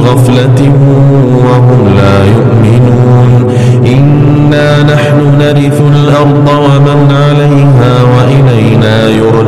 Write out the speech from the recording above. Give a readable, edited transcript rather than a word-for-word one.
غفلة وهم لا يؤمنون إنا نحن نرث الأرض ومن عليها وإلينا يرجعون